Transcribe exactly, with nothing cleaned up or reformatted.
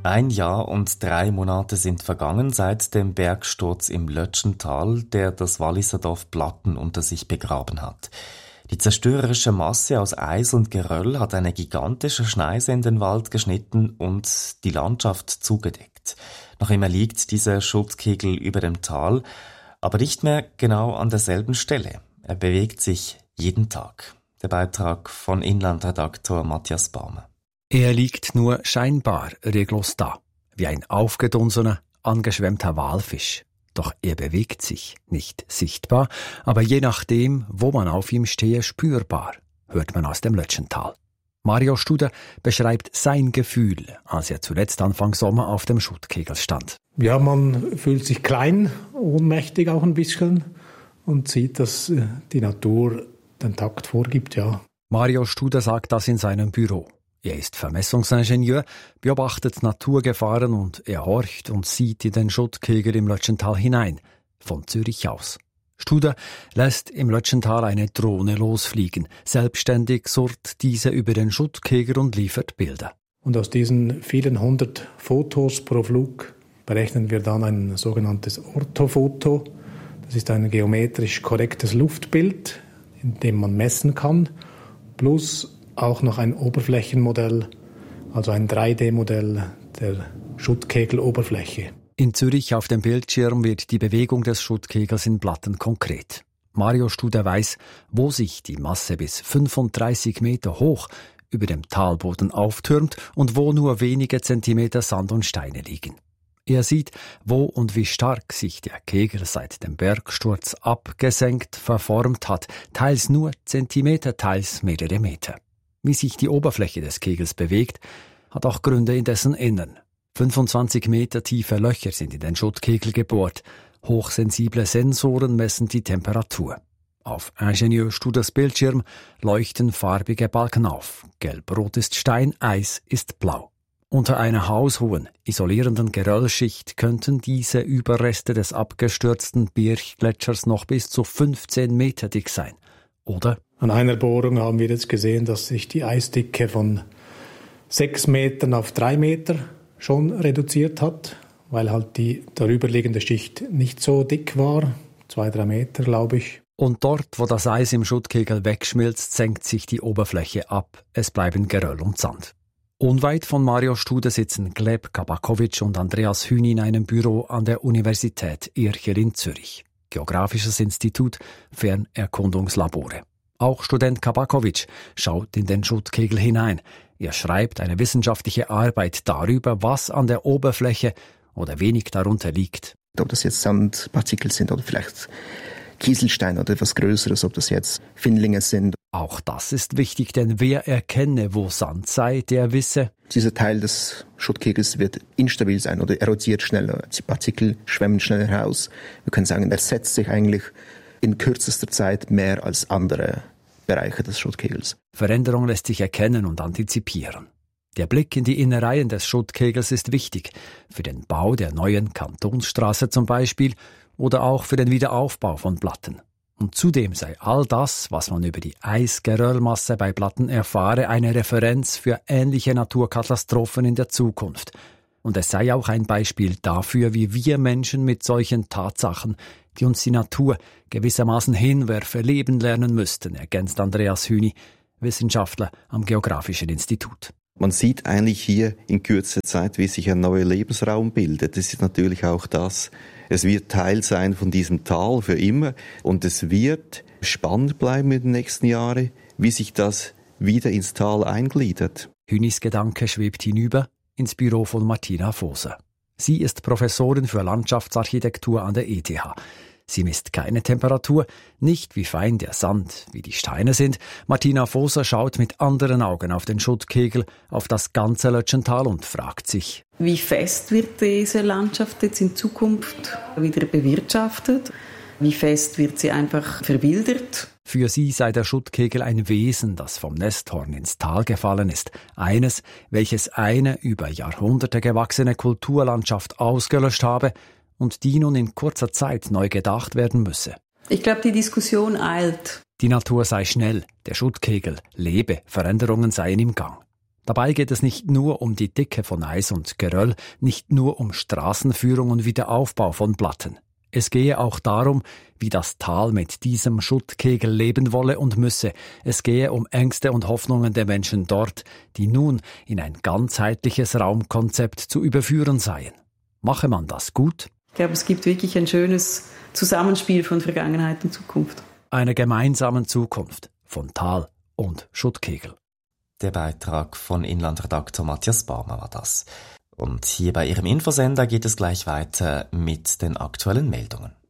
Ein Jahr und drei Monate sind vergangen seit dem Bergsturz im Lötschental, der das Walliser Dorf Blatten unter sich begraben hat. Die zerstörerische Masse aus Eis und Geröll hat eine gigantische Schneise in den Wald geschnitten und die Landschaft zugedeckt. Noch immer liegt dieser Schutzkegel über dem Tal, aber nicht mehr genau an derselben Stelle. Er bewegt sich jeden Tag. Der Beitrag von Inlandredaktor Matthias Baumer. Er liegt nur scheinbar reglos da, wie ein aufgedunsener, angeschwemmter Walfisch. Doch er bewegt sich, nicht sichtbar, aber je nachdem, wo man auf ihm stehe, spürbar, hört man aus dem Lötschental. Mario Studer beschreibt sein Gefühl, als er zuletzt Anfang Sommer auf dem Schuttkegel stand. Ja, man fühlt sich klein, ohnmächtig auch ein bisschen und sieht, dass die Natur den Takt vorgibt, ja. Mario Studer sagt das in seinem Büro. Er ist Vermessungsingenieur, beobachtet Naturgefahren und er horcht und sieht in den Schuttkegel im Lötschental hinein, von Zürich aus. Studer lässt im Lötschental eine Drohne losfliegen. Selbstständig surrt diese über den Schuttkegel und liefert Bilder. Und aus diesen vielen hundert Fotos pro Flug berechnen wir dann ein sogenanntes Orthofoto. Das ist ein geometrisch korrektes Luftbild, in dem man messen kann, plus auch noch ein Oberflächenmodell, also ein drei D Modell der Schuttkegeloberfläche. In Zürich auf dem Bildschirm wird die Bewegung des Schuttkegels in Blatten konkret. Mario Studer weiß, wo sich die Masse bis fünfunddreißig Meter hoch über dem Talboden auftürmt und wo nur wenige Zentimeter Sand und Steine liegen. Er sieht, wo und wie stark sich der Kegel seit dem Bergsturz abgesenkt, verformt hat, teils nur Zentimeter, teils mehrere Meter. Wie sich die Oberfläche des Kegels bewegt, hat auch Gründe in dessen Innern. fünfundzwanzig Meter tiefe Löcher sind in den Schuttkegel gebohrt. Hochsensible Sensoren messen die Temperatur. Auf Ingenieur Studers Bildschirm leuchten farbige Balken auf. Gelb-rot ist Stein, Eis ist blau. Unter einer haushohen, isolierenden Geröllschicht könnten diese Überreste des abgestürzten Birchgletschers noch bis zu fünfzehn Meter dick sein. Oder? An einer Bohrung haben wir jetzt gesehen, dass sich die Eisdicke von sechs Metern auf drei Meter schon reduziert hat, weil halt die darüberliegende Schicht nicht so dick war, zwei, drei Meter, glaube ich. Und dort, wo das Eis im Schuttkegel wegschmilzt, senkt sich die Oberfläche ab. Es bleiben Geröll und Sand. Unweit von Mario Studer sitzen Gleb Kabakovic und Andreas Hüni in einem Büro an der Universität Ircher in Zürich. Geografisches Institut, Fernerkundungslabore. Auch Student Kabakovic schaut in den Schuttkegel hinein. Er schreibt eine wissenschaftliche Arbeit darüber, was an der Oberfläche oder wenig darunter liegt. Ob das jetzt Sandpartikel sind oder vielleicht Kieselstein oder etwas Größeres, ob das jetzt Findlinge sind. Auch das ist wichtig, denn wer erkenne, wo Sand sei, der wisse, dieser Teil des Schuttkegels wird instabil sein oder erodiert schneller. Die Partikel schwemmen schneller heraus. Wir können sagen, er setzt sich eigentlich in kürzester Zeit mehr als andere Bereiche des Schuttkegels. Veränderung lässt sich erkennen und antizipieren. Der Blick in die Innereien des Schuttkegels ist wichtig, für den Bau der neuen Kantonsstraße zum Beispiel oder auch für den Wiederaufbau von Blatten. Und zudem sei all das, was man über die Eisgeröllmasse bei Blatten erfahre, eine Referenz für ähnliche Naturkatastrophen in der Zukunft. Und es sei auch ein Beispiel dafür, wie wir Menschen mit solchen Tatsachen, die uns die Natur gewissermaßen hinwerfe, leben lernen müssten, ergänzt Andreas Hüni, Wissenschaftler am Geografischen Institut. Man sieht eigentlich hier in kürzester Zeit, wie sich ein neuer Lebensraum bildet. Das ist natürlich auch das. Es wird Teil sein von diesem Tal für immer und es wird spannend bleiben in den nächsten Jahren, wie sich das wieder ins Tal eingliedert. Hünis Gedanke schwebt hinüber ins Büro von Martina Foser. Sie ist Professorin für Landschaftsarchitektur an der E T H. Sie misst keine Temperatur, nicht wie fein der Sand, wie die Steine sind. Martina Foser schaut mit anderen Augen auf den Schuttkegel, auf das ganze Lötschental und fragt sich: Wie fest wird diese Landschaft jetzt in Zukunft wieder bewirtschaftet? Wie fest wird sie einfach verwildert? Für sie sei der Schuttkegel ein Wesen, das vom Nesthorn ins Tal gefallen ist. Eines, welches eine über Jahrhunderte gewachsene Kulturlandschaft ausgelöscht habe und die nun in kurzer Zeit neu gedacht werden müsse. Ich glaube, die Diskussion eilt. Die Natur sei schnell, der Schuttkegel lebe, Veränderungen seien im Gang. Dabei geht es nicht nur um die Dicke von Eis und Geröll, nicht nur um Straßenführung und Wiederaufbau von Platten. Es gehe auch darum, wie das Tal mit diesem Schuttkegel leben wolle und müsse. Es gehe um Ängste und Hoffnungen der Menschen dort, die nun in ein ganzheitliches Raumkonzept zu überführen seien. Mache man das gut? Ich glaube, es gibt wirklich ein schönes Zusammenspiel von Vergangenheit und Zukunft. Einer gemeinsamen Zukunft von Tal und Schuttkegel. Der Beitrag von Inlandredaktor Matthias Barmer war das. Und hier bei Ihrem Infosender geht es gleich weiter mit den aktuellen Meldungen.